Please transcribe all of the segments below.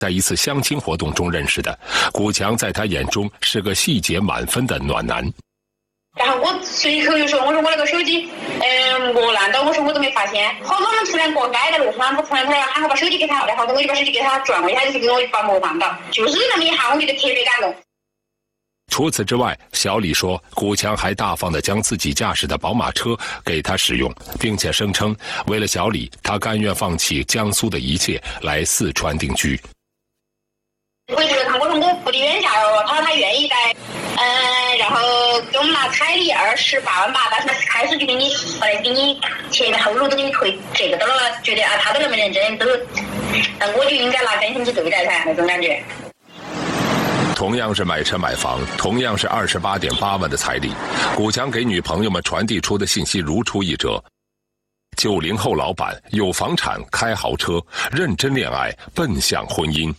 在一次相亲活动中认识的。古强在他眼中是个细节满分的暖男。 然后我随口就说，我说我那个手机，磨烂了，我说我都没发现。好多人突然过街在路上，我突然喊我把手机给他，然后我就把手机给他转过一下，就是给我把磨烂了，就是那么一下，我觉得特别感动。 除此之外，小李说，古强还大方地将自己驾驶的宝马车给他使用，并且声称为了小李，他甘愿放弃江苏的一切来四川定居。 我觉得他，我说我不的原价哦，他愿意带，然后给我们拿彩礼28万吧，但是开始就给你给你前面后路都给你退，这个都觉得他都那么认真，都，我就应该拿真心去对待噻，那种感觉。 同样是买车买房，同样是28.8万的彩礼，古强给女朋友们传递出的信息如出一辙：90后老板，有房产，开豪车，认真恋爱，奔向婚姻。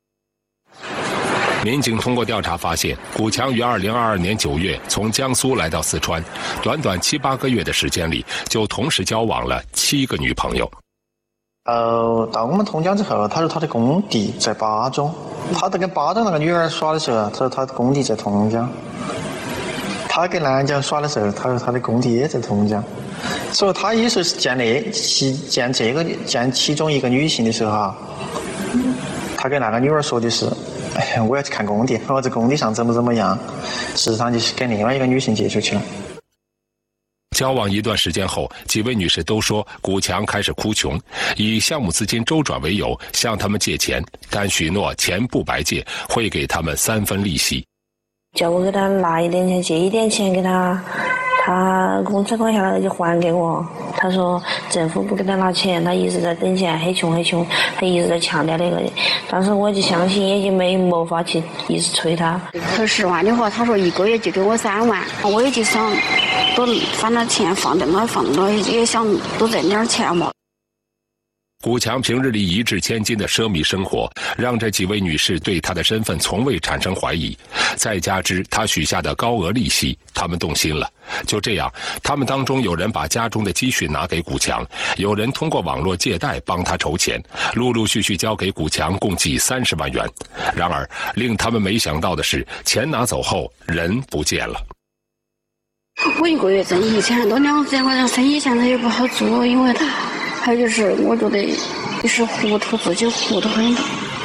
民警通过调查发现，古强于2022年9月从江苏来到四川，短短7、8个月的时间里，就同时交往了7个女朋友。 到我们同江之后，他说他的工地在巴中，他在跟巴中那个女儿耍的时候，他说他的工地在同江；他跟南江耍的时候，他说他的工地也在同江。所以他也是见其中一个女性的时候啊，他跟那个女儿说的是，我要去看工地，我在工地上怎么样，事实上就是跟另外一个女性接触去了。 交往一段时间后，几位女士都说古强开始哭穷，以项目资金周转为由向他们借钱，但许诺钱不白借，会给他们3分利息。 叫我给他拿一点钱，借一点钱给他，他公车款下来就还给我。他说政府不给他拿钱，他一直在等钱，很穷，他一直在强调那个。当时我就相信，也就没法去一直催他。 他10万的话，他说1个月就给我3万，我也就想多反正钱放在那也想多挣点钱嘛。 古强平日里一掷千金的奢靡生活，让这几位女士对他的身份从未产生怀疑。再加之他许下的高额利息，他们动心了。就这样，他们当中有人把家中的积蓄拿给古强，有人通过网络借贷帮他筹钱，陆陆续续交给古强共计30万元。然而，令他们没想到的是，钱拿走后，人不见了。 我1个月挣1000多2000块钱，生意现在也不好做，因为还有就是我觉得就是自己糊涂很。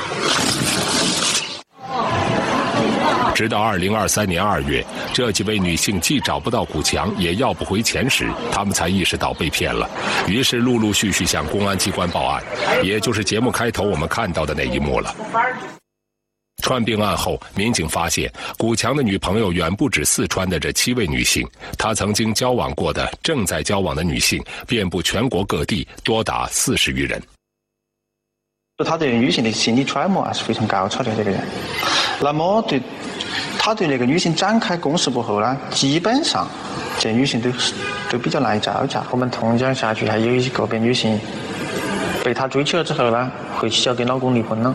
直到2023年2月，这几位女性既找不到古强，也要不回钱时，她们才意识到被骗了，于是陆陆续续向公安机关报案，也就是节目开头我们看到的那一幕了。串并案后，民警发现古强的女朋友远不止四川的这7位女性，他曾经交往过的、正在交往的女性遍布全国各地，多达40余人。 他对女性的心理揣摩还是非常高超的这个人。那么他对那个女性展开攻势过后呢，基本上这女性都比较难以招架。我们同江辖区还有一些个别女性被他追求了之后呢，回去就要跟老公离婚了。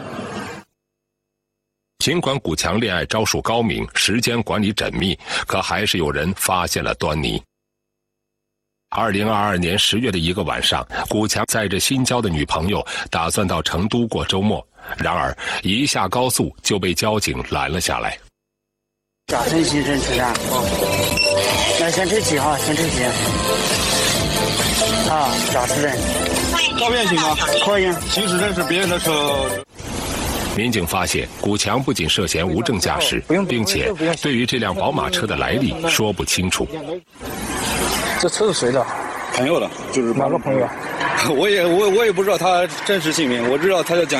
尽管古强恋爱招数高明，时间管理缜密，可还是有人发现了端倪。2022年10月的一个晚上，古强载着新交的女朋友打算到成都过周末，然而一下高速就被交警拦了下来。 驾乘行人车站，来先吹气哈，先吹气。啊，驾驶人， 照片行吗？ 可以。 行驶人是别人的车。 民警发现，古强不仅涉嫌无证驾驶，并且对于这辆宝马车的来历说不清楚。 这车是谁的？ 朋友的，就是哪个朋友？ 我也不知道他真实姓名，我知道他叫蒋。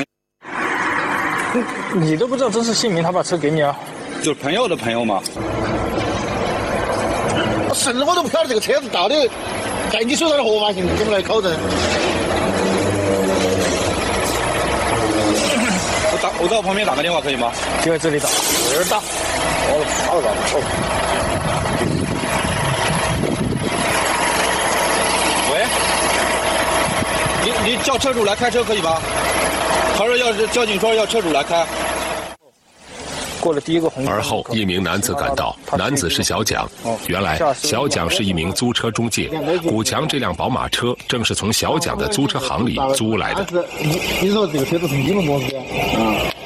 你都不知道真实姓名，他把车给你啊？ 就是朋友的朋友嘛。 甚至我都不晓得这个车子到底在你手上的合法性，怎么来考证？ 我到旁边打个电话可以吗？ 就在这里打， 这儿打。 喂，你叫车主来开车可以吗？他说交警说要车主来开。 过了第一个红。 而后，一名男子赶到，男子是小蒋。原来，小蒋是一名租车中介，古强这辆宝马车正是从小蒋的租车行里租来的。 你说这个车子是你们公司的？